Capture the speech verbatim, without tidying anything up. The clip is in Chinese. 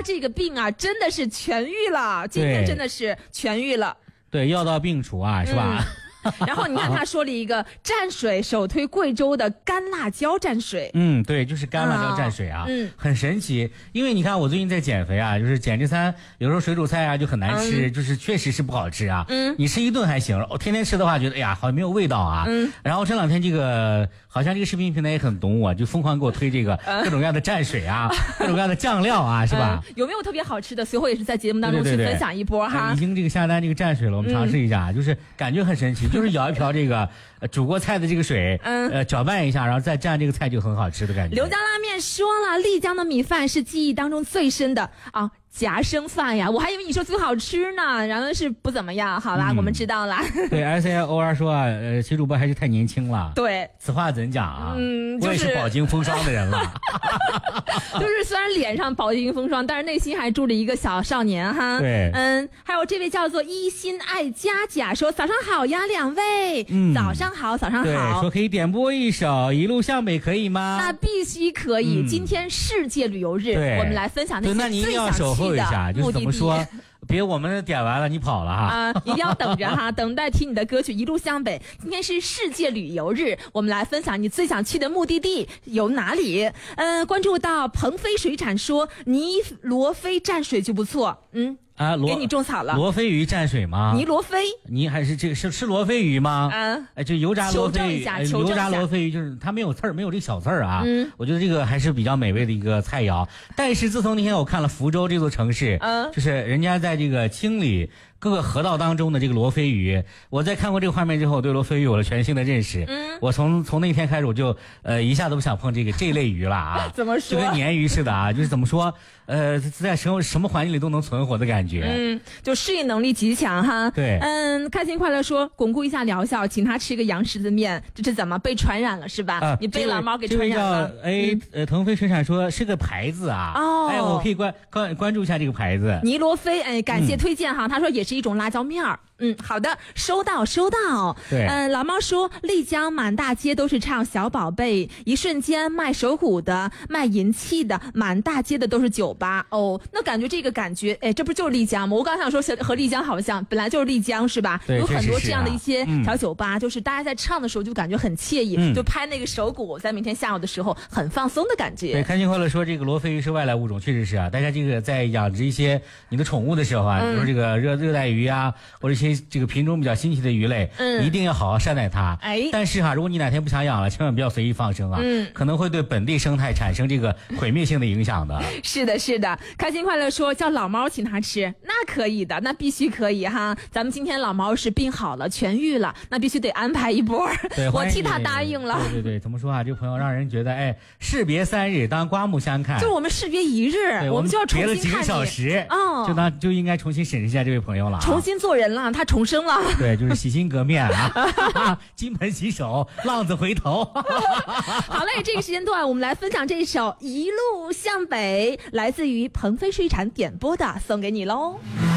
这个病啊，真的是痊愈了，今天真的是痊愈了。 对，药到病除啊，是吧？ 嗯然后你看他说了一个蘸水，首推贵州的干辣椒蘸水。 嗯，对，就是干辣椒蘸水啊， 嗯， 很神奇。因为你看我最近在减肥啊，就是减脂餐，有时候水煮菜啊就很难吃，嗯、就是确实是不好吃啊。嗯，你吃一顿还行，我天天吃的话觉得哎呀好像没有味道啊。嗯，然后这两天这个好像这个视频平台也很懂我，就疯狂给我推这个各种各样的蘸水啊，各种各样的酱料啊，是吧？ 嗯、有没有特别好吃的？随后也是在节目当中去分享一波哈。 对对对，已经这个下单这个蘸水了，我们尝试一下，嗯、就是感觉很神奇。就是舀一瓢这个呃煮过菜的这个水，嗯，呃搅拌一下，然后再蘸这个菜就很好吃的感觉。 刘家拉面说了，丽江的米饭是记忆当中最深的啊。夹生饭呀，我还以为你说最好吃呢，然后是不怎么样。好啦，嗯、我们知道了。 对 ，S I O R 说啊，呃，齐主播还是太年轻了。 对， 此话怎讲啊？ 嗯， 就是、我也是饱经风霜的人了。 就是虽然脸上饱经风霜，但是内心还住着一个小少年哈。 对， 嗯，还有这位叫做一心爱佳佳说早上好呀，两位，嗯，早上好，早上好。 对，说可以点播一首《一路向北》，可以吗？ 那必须可以。嗯、今天世界旅游日，我们来分享那些最想去的目的地。 别我们点完了你跑了哈啊、呃！一定要等着哈，等待听你的歌曲一路向北。今天是世界旅游日，我们来分享你最想去的目的地有哪里？嗯、呃，关注到鹏飞水产说尼罗非蘸水就不错，嗯。 啊， 给你种草了。 罗非鱼蘸水吗？ 尼罗非， 你还是这个是是罗非鱼吗？ 啊， 哎，就油炸罗非鱼，油炸罗非鱼就是它没有刺儿，没有这小刺儿啊。嗯，我觉得这个还是比较美味的一个菜肴。但是自从那天我看了福州这座城市，嗯，就是人家在这个清理各个河道当中的这个罗非鱼，我在看过这个画面之后，对罗非鱼有了全新的认识。嗯，我从从那天开始我就呃一下都不想碰这个这类鱼了啊。 怎么说？ 就跟鲶鱼似的啊，就是怎么说？呃，在什么什么环境里都能存活的感觉。 嗯，就适应能力极强哈。 对， 嗯，开心快乐说巩固一下疗效，请他吃个羊柿子面，这是怎么被传染了是吧？啊、你被老猫给传染了。 这位叫哎呃腾飞水产说是个牌子啊。哦，哎，我可以关关关注一下这个牌子。 尼罗非，哎，感谢推荐哈。嗯、他说也是一种辣椒面儿。嗯，好的，收到收到。 对， 嗯，老猫说丽江满大街都是唱小宝贝，一瞬间卖手鼓的、卖银器的，满大街的都是酒吧。哦，那感觉这个感觉，哎，这不就是丽江吗？我刚想说和丽江好像，本来就是丽江是吧？ 对， 有很多这样的一些小酒吧， 啊嗯、 就是大家在唱的时候就感觉很惬意，嗯、就拍那个手鼓，在每天下午的时候很放松的感觉。 对，开心快乐说这个罗非鱼是外来物种，确实是啊。大家这个在养殖一些你的宠物的时候啊，比如说这个热热带鱼啊，或者一些这个品种比较新奇的鱼类，嗯，一定要好好善待它。哎，但是哈、啊，如果你哪天不想养了，千万不要随意放生啊，嗯，可能会对本地生态产生这个毁灭性的影响的。 是的，是的。开心快乐说叫老猫请他吃，那可以的，那必须可以哈。咱们今天老猫是病好了，痊愈了，那必须得安排一波。 对， 我替他答应了。 对对对，怎么说啊？这个朋友让人觉得，哎，士别三日，当刮目相看。 就是我们士别一日， 我们就要重新看你。 别了几个小时， 哦， 就当就应该重新审视一下这位朋友了、啊， 重新做人了，他重生了。 对，就是洗心革面啊，金盆洗手，浪子回头。 好嘞，这个时间段我们来分享这首《一路向北》，来自于鹏飞水产点播的，送给你喽。